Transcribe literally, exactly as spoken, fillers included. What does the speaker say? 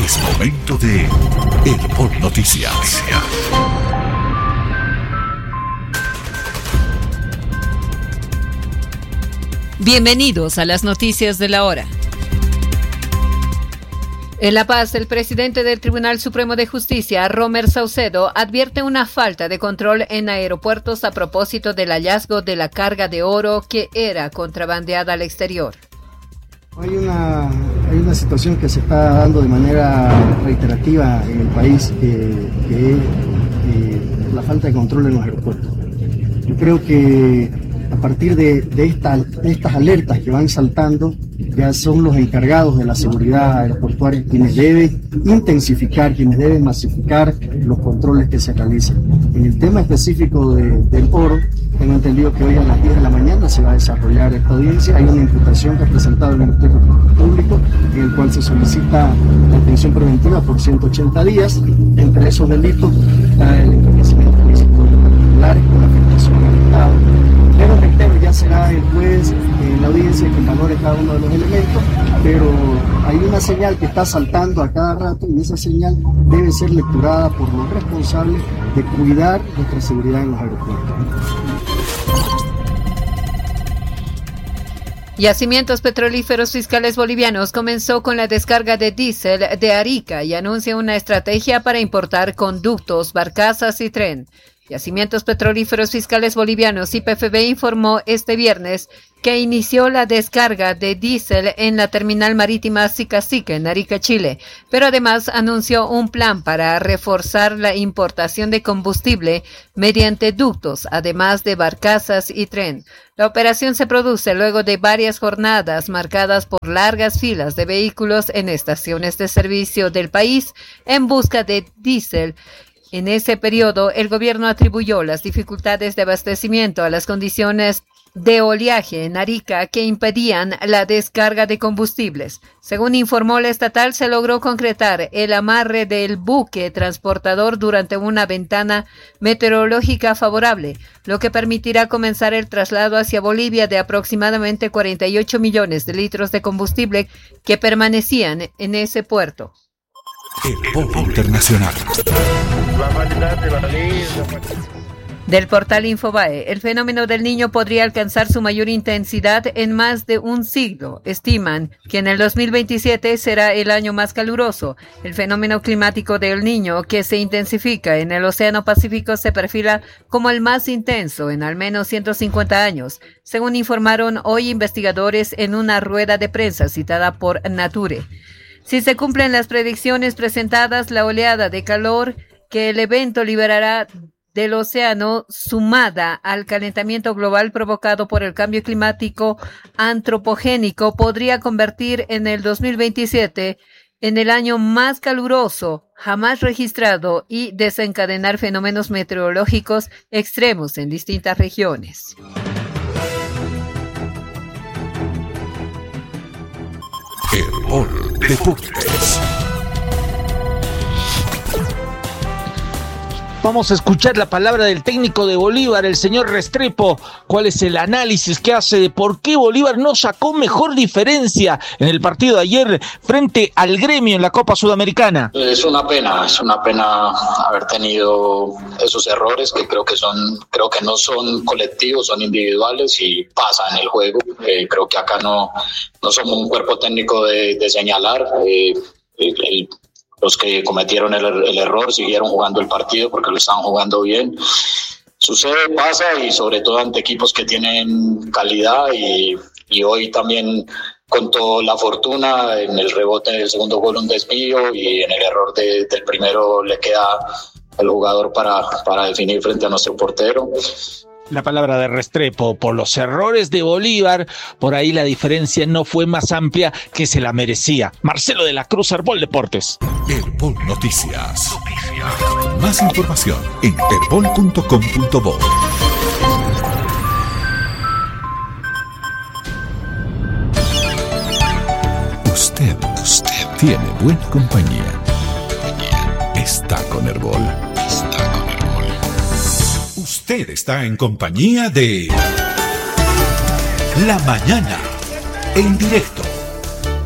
Es momento de Herbol Noticias. Bienvenidos a las noticias de la hora. En La Paz, el presidente del Tribunal Supremo de Justicia, Romer Saucedo, advierte una falta de control en aeropuertos a propósito del hallazgo de la carga de oro que era contrabandeada al exterior. Hay una, hay una situación que se está dando de manera reiterativa en el país, que, que es eh, la falta de control en los aeropuertos. Yo creo que a partir de, de, esta, de estas alertas que van saltando, ya son los encargados de la seguridad aeroportuaria quienes deben intensificar, quienes deben masificar los controles que se realicen. En el tema específico de, del oro, tengo entendido que hoy a las diez de la mañana se va a desarrollar esta audiencia. Hay una imputación que ha presentado el Ministerio Público en el cual se solicita la atención preventiva por ciento ochenta días. Entre esos delitos está el enriquecimiento ilícito de particulares con afectación al Estado. Pero reitero, ya será el juez en la audiencia quien valore cada uno de los elementos, pero hay una señal que está saltando a cada rato y esa señal debe ser lecturada por los responsables de cuidar nuestra seguridad en los aeropuertos. Yacimientos Petrolíferos Fiscales Bolivianos comenzó con la descarga de diésel de Arica y anuncia una estrategia para importar conductos, barcazas y tren. Yacimientos Petrolíferos Fiscales Bolivianos, Y P F B, informó este viernes que inició la descarga de diésel en la terminal marítima Sica-Sica en Arica, Chile, pero además anunció un plan para reforzar la importación de combustible mediante ductos, además de barcazas y tren. La operación se produce luego de varias jornadas marcadas por largas filas de vehículos en estaciones de servicio del país en busca de diésel. En ese periodo, el gobierno atribuyó las dificultades de abastecimiento a las condiciones de oleaje en Arica que impedían la descarga de combustibles. Según informó la estatal, se logró concretar el amarre del buque transportador durante una ventana meteorológica favorable, lo que permitirá comenzar el traslado hacia Bolivia de aproximadamente cuarenta y ocho millones de litros de combustible que permanecían en ese puerto. Herbol Internacional. Del portal Infobae, el fenómeno del Niño podría alcanzar su mayor intensidad en más de un siglo. Estiman que en el dos mil veintisiete será el año más caluroso. El fenómeno climático del Niño, que se intensifica en el Océano Pacífico, se perfila como el más intenso en al menos ciento cincuenta años, según informaron hoy investigadores en una rueda de prensa citada por Nature. Si se cumplen las predicciones presentadas, la oleada de calor que el evento liberará del océano, sumada al calentamiento global provocado por el cambio climático antropogénico, podría convertir en el dos mil veintisiete en el año más caluroso jamás registrado y desencadenar fenómenos meteorológicos extremos en distintas regiones. Herbol Deportes. Vamos a escuchar la palabra del técnico de Bolívar, el señor Restrepo. ¿Cuál es el análisis que hace de por qué Bolívar no sacó mejor diferencia en el partido de ayer frente al Gremio en la Copa Sudamericana? Es una pena, es una pena haber tenido esos errores que creo que son, creo que no son colectivos, son individuales y pasa en el juego. Eh, creo que acá no, no somos un cuerpo técnico de, de señalar. Eh, el, el, Los que cometieron el, el error siguieron jugando el partido porque lo estaban jugando bien. Sucede, pasa y sobre todo ante equipos que tienen calidad y, y hoy también contó la fortuna en el rebote del segundo gol, un desvío y en el error de, del primero le queda el jugador para, para definir frente a nuestro portero. La palabra de Restrepo, por los errores de Bolívar, por ahí la diferencia no fue más amplia que se la merecía. Marcelo de la Cruz, Herbol Deportes. Herbol Noticias. Noticias. Más información en herbol punto com punto bo. Usted, usted tiene buena compañía. Está con Herbol. Está con Herbol. Usted está en compañía de La Mañana, en directo.